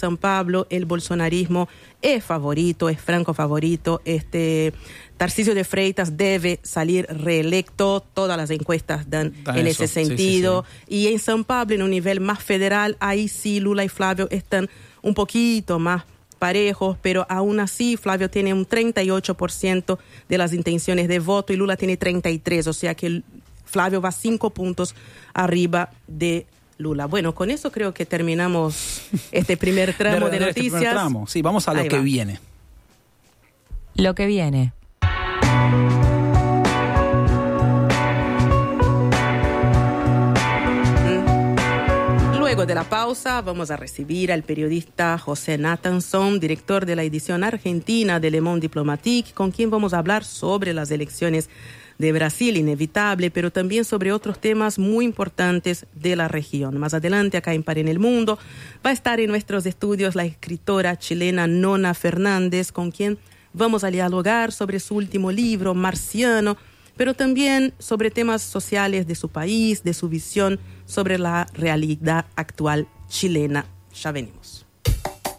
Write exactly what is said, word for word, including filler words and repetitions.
São Paulo el bolsonarismo es favorito, es franco favorito. Este Tarcísio de Freitas debe salir reelecto, todas las encuestas dan Da en eso, ese sentido. sí, sí, sí. Y en São Paulo, en un nivel más federal, ahí sí Lula y Flávio están un poquito más parejos, pero aún así Flávio tiene un treinta y ocho por ciento de las intenciones de voto y Lula tiene treinta y tres, o sea que Flávio va cinco puntos arriba de Lula. Bueno, con eso creo que terminamos este primer tramo de, de este noticias. primer tramo. Sí, vamos a lo Ahí que va. viene. Lo que viene. Luego de la pausa vamos a recibir al periodista José Nathanson, director de la edición argentina de Le Monde Diplomatique, con quien vamos a hablar sobre las elecciones de Brasil, inevitable, pero también sobre otros temas muy importantes de la región. Más adelante, acá en Par en el Mundo, va a estar en nuestros estudios la escritora chilena Nona Fernández, con quien vamos a dialogar sobre su último libro, Marciano, pero también sobre temas sociales de su país, de su visión sobre la realidad actual chilena. Ya venimos.